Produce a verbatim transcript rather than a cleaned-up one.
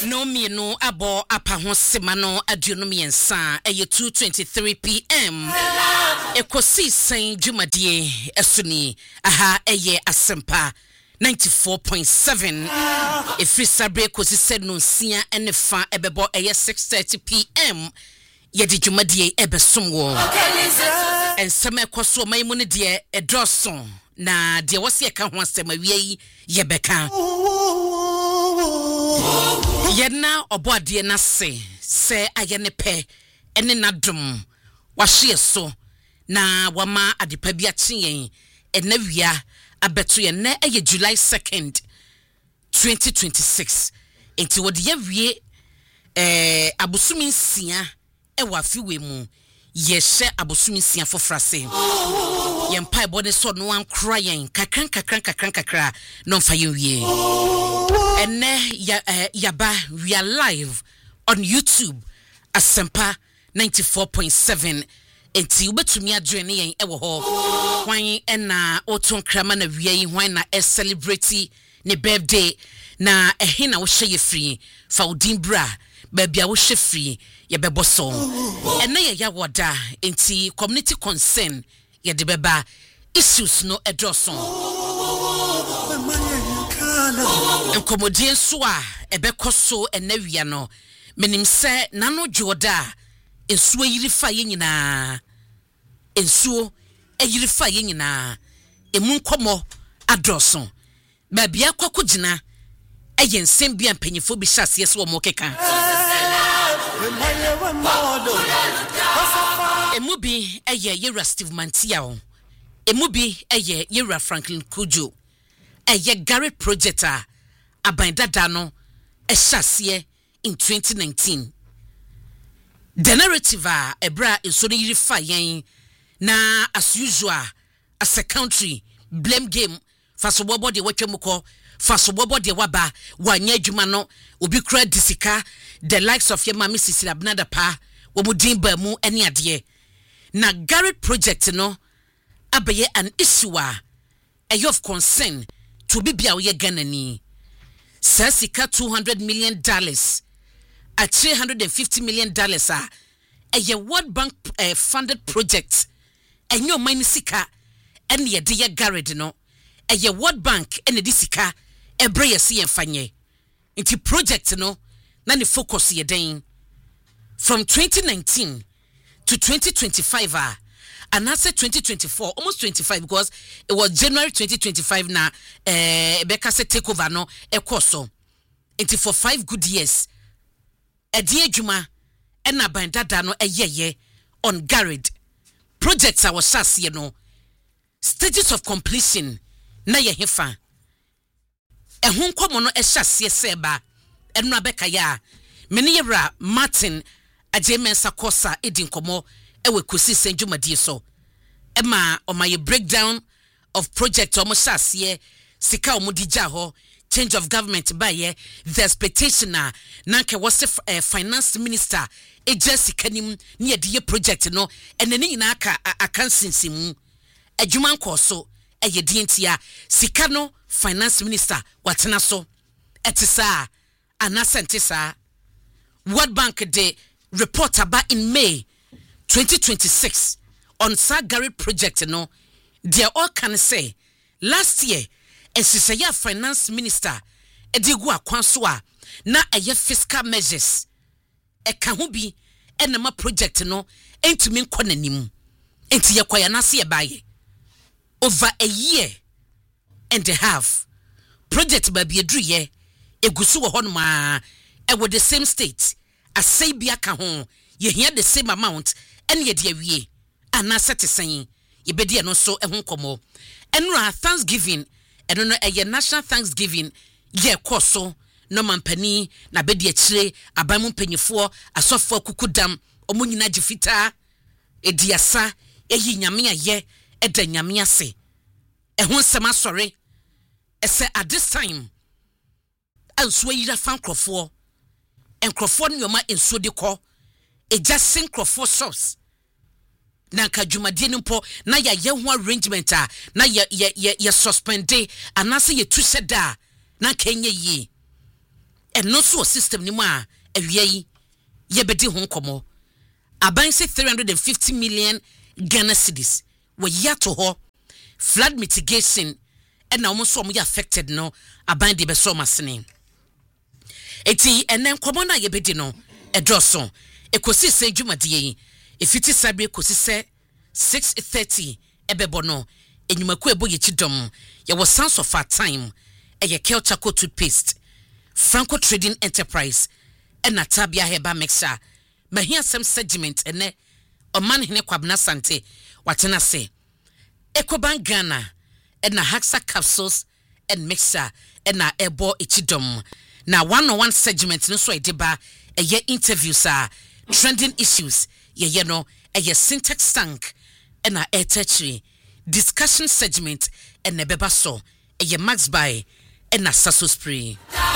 No me no abo apa ho semano aduonu miensa eye two twenty-three p m ekosi san dwumadie esuni aha eye asempa ninety-four point seven efri sabre kosi said no sia enefa ebebo eye six thirty p m ye di dwumadie ebesomwo enseme koso mayimu ne de edroson na de wose eka ho asem awie ye beka Yena oboade na se se ayene pe ene nadum wahye so na wama adepa bi achen ena wia abeto ye na eye July second twenty twenty-six enti wode ye wie eh abosumi nsia e wa fiwe mu ye hye abosumi nsia fofrase ye mpa body so no an crying kakran kakran kakran kakra no fa ye wie ene ya uh, yaba we are live on YouTube Asempa ninety-four point seven enti ubetumi adwene yen ewo ho hwan ena oton krama na wiai hwan na e celebrate ne birthday na ehe na wo hye free fa odin bra ba bia wo hye free ye bebo so ene ye ya woda enti community concern ye de beba issues no edroson enkomodie so a ebekoso enawia no menim se nano joda ensuo yiri fa ye nyina ensuo eyiri fa ye nyina emu nkomo adroso ba bia kwakogina eye nsem bia mpanyifo bi hyase se wo mo keka emu bi eye Yera Steve Mantia o emu bi eye Yera Franklin Kujo eye Garrett project a abandada no ehase in twenty nineteen the narrative a ebra insoni yiri fa yen na as usual as a country blame game faso bobo de watwamuko faso bobo de waba wanya adwuma no obi kura disika the likes of your mama Sisi Abnada pa wo mudin ba mu ene ade na Garrett project no abaye an issue a of concern to be bia we Ganani Sasika two hundred million dollars at three hundred fifty million dollars a a World Bank uh, funded project and your money sika and ye dear Garrett no a World Bank and the sika e bray see and fanye into project no na the focus ye dain from twenty nineteen to twenty twenty-five ah and I said twenty twenty-four almost twenty-five because it was January twenty twenty-five na eh Becca said take over no e koso into for five good years e die adwuma e na bandada no eyeye on Garrett projects our sas you know stages of completion na ye hefa e ho nkomo no e hyase seba e no abeka ya meni Yera Martin Ajemensa Kosa edin komo ewe kosi senjumadie so ema omaye breakdown of project omosase sika omodija ho change of government baye the expectation na nanke was uh, finance minister agency kanim ne de project no enani nyina aka akansinsimu adwuma nkoso eye dientia sika no finance minister watena so etisa anasentisa World Bank de report about in May twenty twenty-six on Sir Garrett project no they all can say last year Ensisaya finance minister edigu akwanso a na eye fiscal measures e ka ho bi enema project no entumi nkɔ nanim enti ye kwaya na se ye baye over a year and a half project ba bi edru ye egusu wo hono ma e wo the same state asai bia ka ho ye hia the same amount ene ye de awie ana setesen ye be de no so e ho komo enra Thanksgiving eno no eye national Thanksgiving ye koso no mampani na be de akire abamu mpanyifo asofo akukudam omo nyina gifita ediasa eyi nyame aye eda nyame ase e ho nsema sore ese at this time anso yira fan krofo enkrofo no ma enso de ko eja synkrofo shops na kadwumadie nimpo na ya ye ho arrangement a na ye ye ye suspende anase ye tu seda na kenye yi and no so system ni mu a awia yi ye bedi ho nkomo aban say three hundred fifty million Ghana cedis we yato ho flood mitigation and na omo so omo affected no aban de be so masene eti enen nkomo na ye bedi no edroso ekosi se dwumade yi efiti sabre ekosi se six thirty ebebo no enyumaku ebo ye chidom ye was sense of our time eye Kelchaco toothpaste Franco Trading Enterprise and Natabia Heba Mexa mahia some segment ene oman hene kwabna sante watena se Ecobank Ghana and na Haxa capsules and mixer and na ebo ichidom na one on one segment no so edeba eye interviews are trending issues ye ye no eye syntax tank and na air tertiary discussion segment and nebeba so eye max by and na sasso spray.